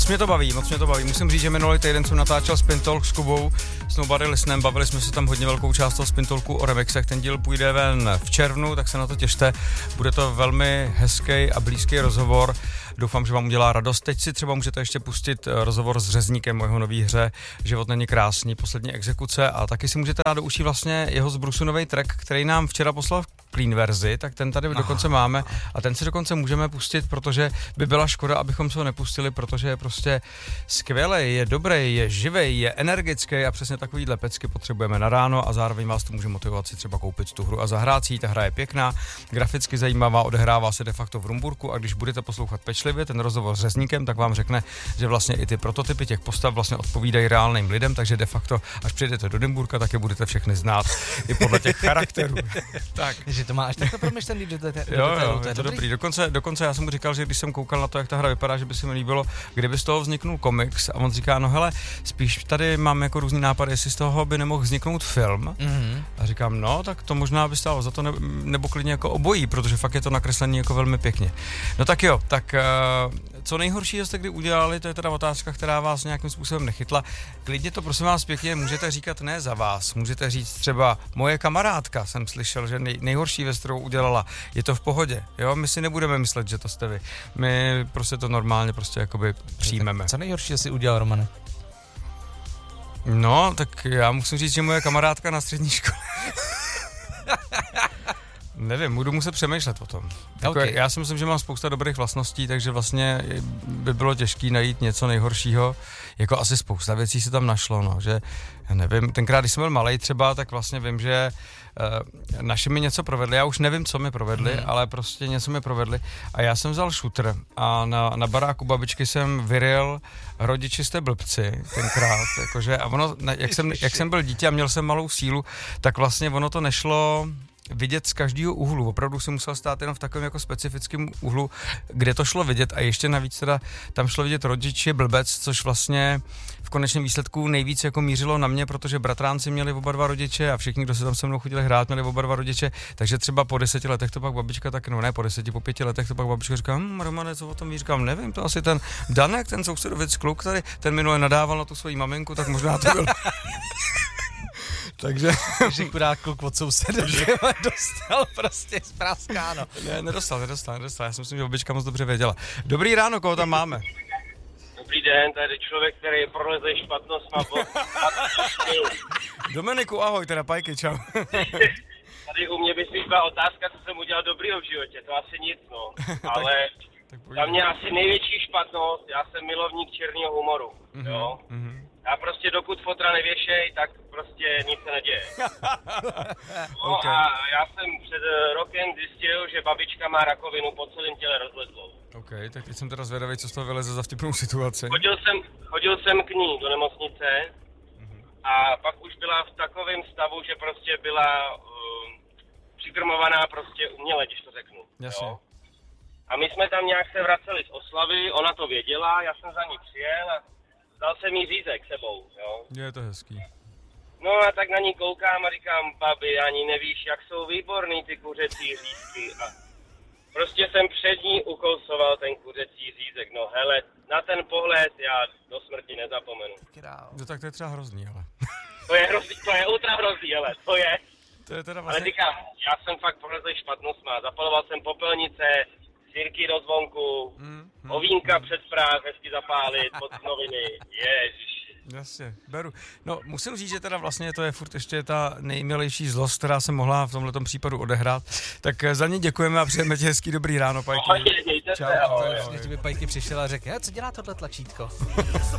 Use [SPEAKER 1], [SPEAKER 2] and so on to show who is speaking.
[SPEAKER 1] mě to baví. Musím říct, že minulý týden jsem natáčel Spin Talk s Kubou, s Nobody Listenem, bavili jsme se tam hodně velkou část toho Spin Talku o remixech. Ten díl půjde ven v červnu, tak se na to těšte. Bude to velmi hezký a blízký rozhovor. Doufám, že vám udělá radost. Teď si třeba můžete ještě pustit rozhovor s Řezníkem o jeho nový hře Život není krásný, poslední exekuce, a taky si můžete dát do uší vlastně jeho zbrusu nový track, který nám včera poslal v clean verzi, tak ten tady dokonce máme a ten si dokonce můžeme pustit, protože by byla škoda, abychom se ho nepustili, protože je prostě skvělej, je dobrý, je živej, je energický a přesně takovýhle pecky potřebujeme na ráno a zároveň vás to může motivovat si třeba koupit tu hru a zahrát si. Ta hra je pěkná, graficky zajímavá, odehrává se de facto v Rumburku a když budete poslouchat pečlivě ten rozhovor s Řezníkem, tak vám řekne, že vlastně i ty prototypy těch postav vlastně odpovídají reálným lidem, takže de facto, až přijdete do Nymburka, tak je budete všechny znát i podle těch charakterů. Tak.
[SPEAKER 2] Že to má až takto promyšlený do detailu.
[SPEAKER 1] Jo, je to dobrý. Dokonce já jsem mu říkal, že když jsem koukal na to, jak ta hra vypadá, že by se mi líbilo, kdyby z toho vzniknul komiks, a on říká, no hele, spíš tady mám jako různý nápady, jestli z toho by nemohl vzniknout film. Mm-hmm. A říkám, no, tak to možná by stálo za to, nebo klidně jako obojí, protože fakt je to nakreslený jako velmi pěkně. No tak jo, tak co nejhoršího jste kdy udělali, to je teda otázka, která vás nějakým způsobem nechytla. Klidně to prosím vás pěkně můžete říkat ne za vás, můžete říct třeba moje kamarádka, jsem slyšel, že nejhorší věc, kterou udělala, je to v pohodě, jo, my si nebudeme myslet, že to jste vy, my prostě to normálně prostě jakoby přijmeme.
[SPEAKER 2] Co nejhorší jsi udělal, Romane?
[SPEAKER 1] No, tak já musím říct, že moje kamarádka na střední škole. Nevím, budu muset přemýšlet o tom. Okay. Já si myslím, že mám spousta dobrých vlastností, takže vlastně by bylo těžké najít něco nejhoršího. Jako asi spousta věcí se tam našlo, no, že já nevím, tenkrát, když jsem byl malej třeba, tak vlastně vím, že naši mi něco provedli, já už nevím, co mi provedli, ale prostě něco mi provedli a já jsem vzal šutr a na baráku babičky jsem vyryl rodiči jste blbci tenkrát, jakože a ono, jak jsem byl dítě a měl jsem malou sílu, tak vlastně ono to nešlo vidět z každého úhlu. Opravdu si musel stát jenom v takovém jako specifickém úhlu, kde to šlo vidět a ještě navíc teda tam šlo vidět rodič je blbec, což vlastně v konečném výsledku nejvíc jako mířilo na mě, protože bratránci měli oba dva rodiče a všichni, kdo se tam se mnou chodili hrát, měli oba dva rodiče, takže třeba po 10 letech to pak babička tak, no ne, po 5 letech to pak babička říká, Romane, co o tom víš? Říkám, nevím, to asi ten Danek, ten sousedovic kluk tady, ten minule nadával na tu svoji maminku, tak možná to byl. Takže
[SPEAKER 2] chudák kluk od souseda, že dostal prostě zpraskáno.
[SPEAKER 1] Ne, nedostal. Já si myslím, že babička moc dobře věděla. Dobrý ráno, koho tam máme?
[SPEAKER 3] Dobrý den, tady člověk, který proleze špatnost má
[SPEAKER 1] Dominiku, ahoj, teda pajky, čau.
[SPEAKER 3] Tady u mě by si byla otázka, co jsem udělal dobrýho v životě, to asi nic, no. Ale za mě asi největší špatnost, já jsem milovník černého humoru, jo. Já prostě dokud fotra nevěšej, tak prostě nic se neděje. No okay. A já jsem před rokem zjistil, že babička má rakovinu po celém těle rozlezlou.
[SPEAKER 1] OK, tak teď jsem teda zvědavý, co z toho vyleze za vtipnou situaci.
[SPEAKER 3] Chodil jsem k ní do nemocnice a pak už byla v takovém stavu, že prostě byla přikrmovaná prostě uměle, když to řeknu.
[SPEAKER 1] Jasně.
[SPEAKER 3] Jo? A my jsme tam nějak se vraceli z oslavy, ona to věděla, já jsem za ní přijel a dal jsem jí řízek sebou, jo.
[SPEAKER 1] Je to hezký.
[SPEAKER 3] No a tak na ní koukám a říkám, babi, ani nevíš, jak jsou výborný ty kuřecí řízky. A prostě jsem před ní ukousoval ten kuřecí řízek. No hele, na ten pohled já do smrti nezapomenu.
[SPEAKER 1] No tak to je třeba hrozný, ale.
[SPEAKER 3] To je hrozný, to je ultra hrozný, ale to je.
[SPEAKER 1] To je teda
[SPEAKER 3] vlastně...
[SPEAKER 1] vlastně...
[SPEAKER 3] Ale říkám, já jsem fakt prolezl špatnostma. Zapaloval jsem popelnice, sýrky do zvonku, ovínka před práh, hezky zapálit, pod noviny, ježiš.
[SPEAKER 1] Jasně, beru. No, musím říct, že teda vlastně to je furt ještě ta nejmilejší zlost, která se mohla v tomhletom případu odehrát. Tak za ní děkujeme a přejeme ti hezký dobrý ráno, Pajky.
[SPEAKER 3] Ahoj, mějte se, ahoj.
[SPEAKER 2] Že by Pajky přišel a řekl, co dělá tohle tlačítko?